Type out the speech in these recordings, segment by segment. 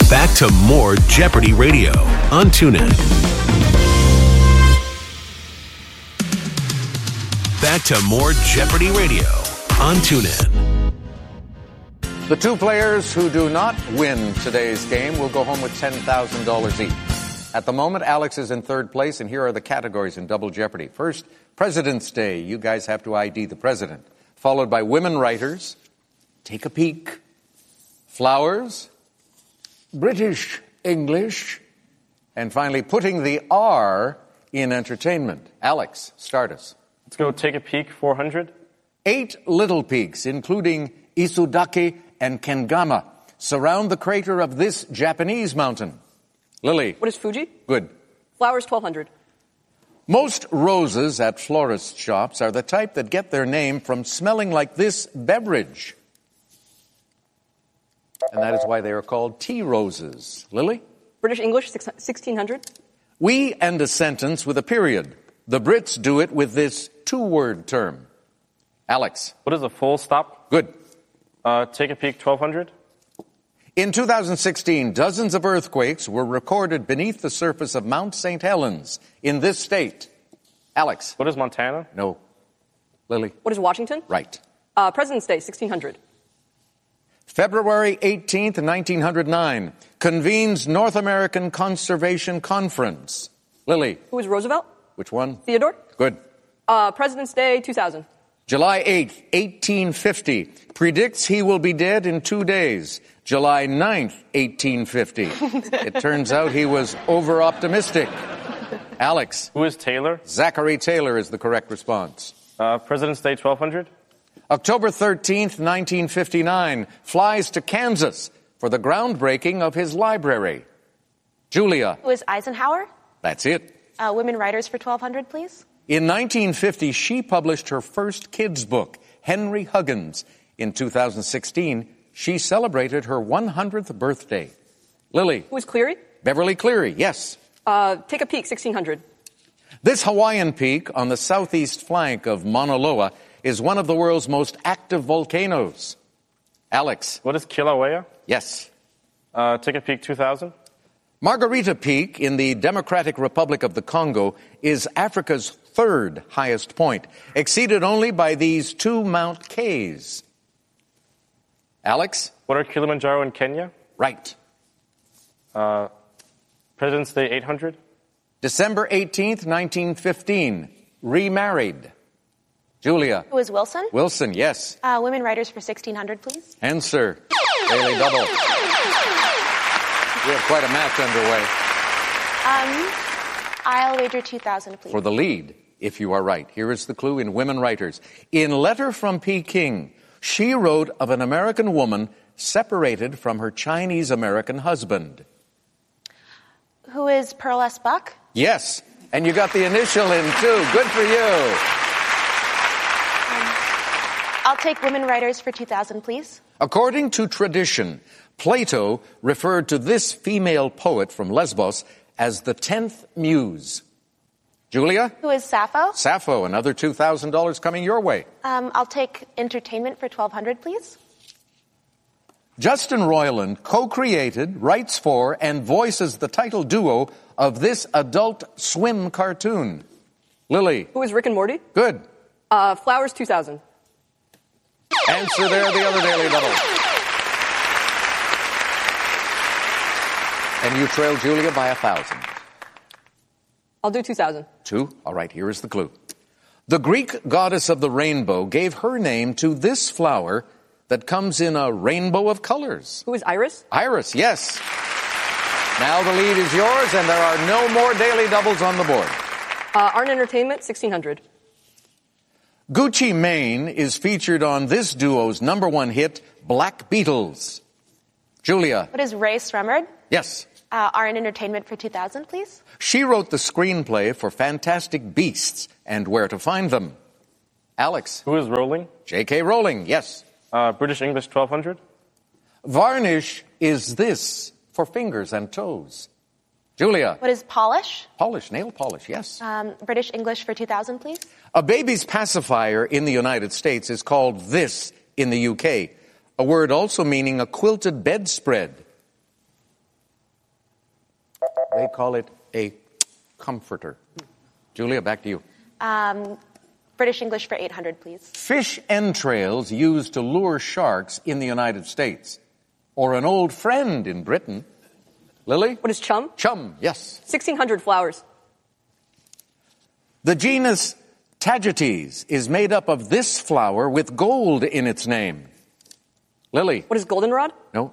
Back to more Jeopardy Radio on TuneIn. Back to more Jeopardy Radio on TuneIn. The two players who do not win today's game will go home with $10,000 each. At the moment, Alex is in third place, and here are the categories in Double Jeopardy. First, President's Day. You guys have to ID the president. Followed by women writers, Take a Peek, flowers, British English, and finally, putting the R in entertainment. Alex, start us. Let's go Take a Peek, 400. 8 little peaks, including Isudaki and Kengama, surround the crater of this Japanese mountain. Lily. What is Fuji? Good. Flowers, 1,200. Most roses at florist shops are the type that get their name from smelling like this beverage. And that is why they are called tea roses. Lily? British English, 1,600. We end a sentence with a period. The Brits do it with this 2-word term. Alex? What is a full stop? Good. Take a Peek, 1,200. In 2016, dozens of earthquakes were recorded beneath the surface of Mount St. Helens in this state. Alex? What is Montana? No. Lily? What is Washington? Right. President's Day, 1,600. February 18th, 1909, convenes North American Conservation Conference. Lily? Who is Roosevelt? Which one? Theodore? Good. President's Day, 2000. July 8th, 1850, predicts he will be dead in 2 days. July 9th, 1850. It turns out he was over-optimistic. Alex? Who is Taylor? Zachary Taylor is the correct response. President's Day, 1,200. October 13th, 1959, flies to Kansas for the groundbreaking of his library. Julia? Who is Eisenhower? That's it. Women writers for 1,200, please. In 1950, she published her first kids' book, Henry Huggins. In 2016, she celebrated her 100th birthday. Lily? Who is Cleary? Beverly Cleary, yes. Take a Peek, 1,600. This Hawaiian peak on the southeast flank of Mauna Loa is one of the world's most active volcanoes. Alex? What is Kilauea? Yes. Take a Peek, 2,000. Margarita Peak in the Democratic Republic of the Congo is Africa's third highest point, exceeded only by these 2 Mount K's. Alex? What are Kilimanjaro and Kenya? Right. President's Day, 800. December 18th, 1915, remarried. Julia? Who is Wilson? Wilson, yes. Women writers for 1,600, please. Answer. Daily double. We have quite a match underway. I'll wager 2,000, please. For the lead, if you are right. Here is the clue in Women Writers. In Letter from Peking, she wrote of an American woman separated from her Chinese-American husband. Who is Pearl S. Buck? Yes, and you got the initial in, too. Good for you. I'll take women writers for 2,000, please. According to tradition, Plato referred to this female poet from Lesbos as the 10th muse. Julia? Who is Sappho? Sappho, another $2,000 coming your way. I'll take entertainment for 1,200, please. Justin Roiland co-created, writes for, and voices the title duo of this Adult Swim cartoon. Lily? Who is Rick and Morty? Good. Flowers, 2,000. Answer there, the other daily double. And you trail Julia by 1,000. I'll do 2,000. 2? All right, here is the clue. The Greek goddess of the rainbow gave her name to this flower that comes in a rainbow of colors. Who is Iris? Iris, yes. Now the lead is yours, and there are no more daily doubles on the board. Art Entertainment, 1,600. Gucci Mane is featured on this duo's #1 hit, Black Beatles. Julia? What is Ray Sremmurd? Yes. Art Entertainment for 2,000, please. She wrote the screenplay for Fantastic Beasts and Where to Find Them. Alex? Who is Rowling? J.K. Rowling, yes. British English, 1,200. Varnish is this for fingers and toes. Julia? What is polish? Polish, nail polish, yes. British English for 2,000, please. A baby's pacifier in the United States is called this in the UK, a word also meaning a quilted bedspread. They call it a comforter. Julia, back to you. British English for 800, please. Fish entrails used to lure sharks in the United States. Or an old friend in Britain. Lily? What is chum? Chum, yes. 1,600 flowers. The genus Tagetes is made up of this flower with gold in its name. Lily? What is goldenrod? No.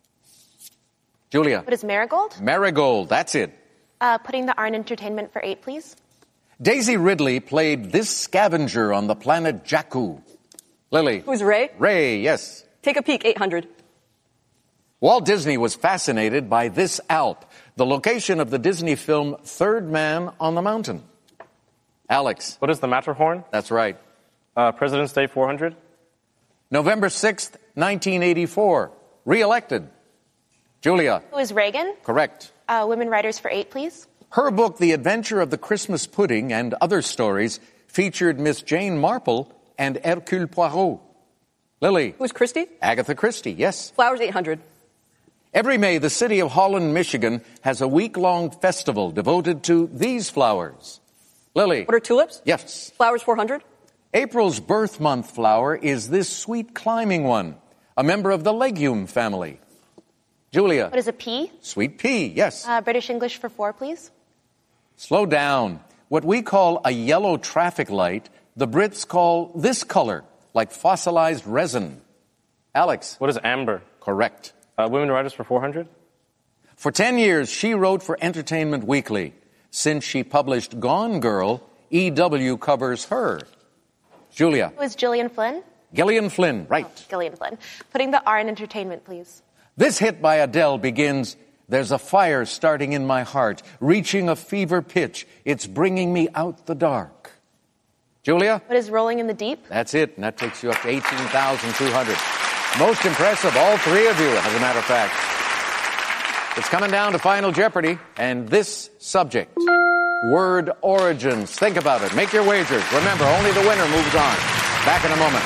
Julia? What is marigold? Marigold, that's it. Putting the Arn Entertainment for 8, please. Daisy Ridley played this scavenger on the planet Jakku. Lily? Who is Ray? Ray, yes. Take a peek, 800. Walt Disney was fascinated by this Alp, the location of the Disney film Third Man on the Mountain. Alex? What is the Matterhorn? That's right. President's Day 400. November 6th, 1984. Re-elected. Julia? Who is Reagan? Correct. Women writers for 8, please. Her book, The Adventure of the Christmas Pudding and Other Stories, featured Miss Jane Marple and Hercule Poirot. Lily? Who is Christie? Agatha Christie, yes. Flowers, 800. Every May, the city of Holland, Michigan, has a week-long festival devoted to these flowers. Lily? What are tulips? Yes. Flowers, 400. April's birth month flower is this sweet climbing one, a member of the legume family. Julia? What is a pea? Sweet pea, yes. British English for 4, please. Slow down. What we call a yellow traffic light, the Brits call this color, like fossilized resin. Alex? What is amber? Correct. Women writers for 400. For 10 years, she wrote for Entertainment Weekly. Since she published Gone Girl, EW covers her. Julia? Who is Gillian Flynn? Gillian Flynn, right. Gillian Flynn. Putting the Arn Entertainment, please. This hit by Adele begins, "There's a fire starting in my heart, reaching a fever pitch. It's bringing me out the dark." Julia? What is Rolling in the Deep? That's it, and that takes you up to 18,200. Most impressive, all three of you, as a matter of fact. It's coming down to Final Jeopardy, and this subject, word origins. Think about it. Make your wagers. Remember, only the winner moves on. Back in a moment.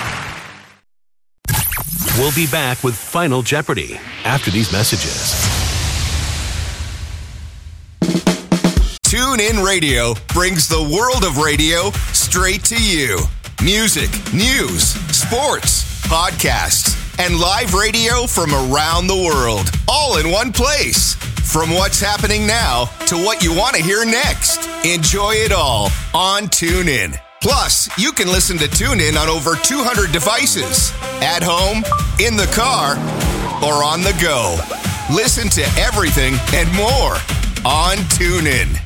We'll be back with Final Jeopardy after these messages. TuneIn Radio brings the world of radio straight to you. Music, news, sports, podcasts, and live radio from around the world, all in one place. From what's happening now to what you want to hear next. Enjoy it all on TuneIn. Plus, you can listen to TuneIn on over 200 devices. At home, in the car, or on the go. Listen to everything and more on TuneIn.